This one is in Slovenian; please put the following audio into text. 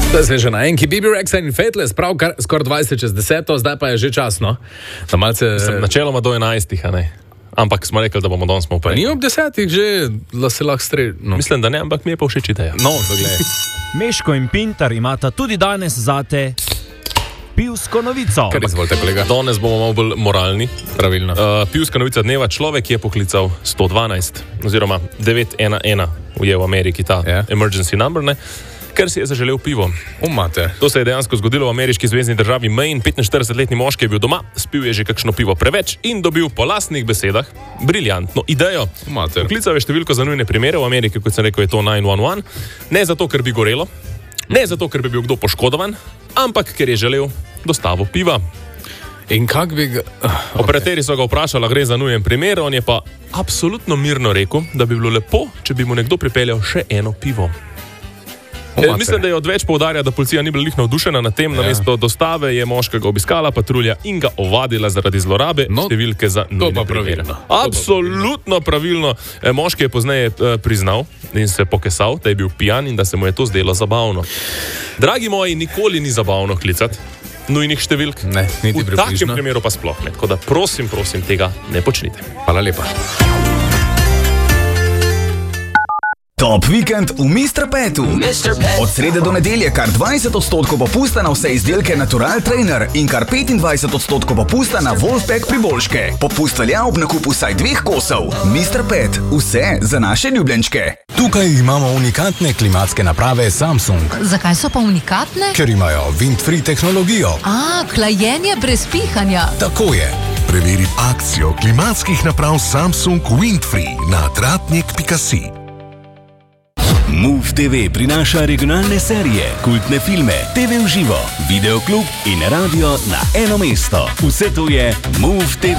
Zdaj se že na enki Bibi Rexa in Fateless, prav skoraj 20 čez 10, zdaj pa je že časno. Načeloma do 11, a ne? Ampak smo rekli, da bomo danes smo upali. Ni ob 10 že, da se lahko streli. No. Mislim, da ne, ampak mi je pa všeč ideja. No, doglej. Meško in Pintar imata tudi danes zate pivsko novico. Kar izvolite, kolega. Danes bomo malo bolj moralni. Pravilno. Pivska novica dneva, človek je poklical 112, oziroma 911 je v Ameriki ta emergency number, ne? Ker si je zaželel pivo. Umate. To se je dejansko zgodilo v ameriški zvezni državi Maine. 45-letni moški je bil doma, spil je že kakšno pivo preveč in dobil po lastnih besedah briljantno idejo. Umate. Poklical je številko za nujne primere v Ameriki, kot sem rekel, je to 911. Ne zato, ker bi gorelo, ne zato, ker bi bil kdo poškodovan, ampak ker je želel dostavo piva. In kak bi ga... Operaterji so ga vprašali, gre za nujen primer, on je pa absolutno mirno rekel, da bi bilo lepo, če bi mu nekdo pripeljal še eno pivo. Mislim, da je odveč poudarja, da policija ni bila lih navdušena nad tem, namesto dostave je moškega obiskala patrulja in ga ovadila zaradi zlorabe številke za nujne primere. Absolutno pravilno. Moški je pozneje priznal in se pokesal, da je bil pijan in da se mu je to zdelo zabavno. Dragi moji, nikoli ni zabavno klicati nujnih številk. Ne, niti približno. V takem primeru pa sploh ne. Tako da prosim, tega ne počnite. Hvala lepa. Top vikend v Mr. Petu. Od srede do nedelje kar 20% popusta na vse izdelke Natural Trainer in kar 25% popusta na Wolfpack priboljške. Popust velja ob nakupu vsaj 2 kosov. Mr. Pet, vse za naše ljubljenčke. Tukaj imamo unikatne klimatske naprave Samsung. Zakaj so pa unikatne? Ker imajo wind-free tehnologijo. Hlajenje brez pihanja. Tako je. Preveri akcijo klimatskih naprav Samsung Windfree na tratnik.si. Move TV prinaša regionalne serije, kultne filme, TV v živo, videoklub in radio na eno mesto. Vse to je Move TV.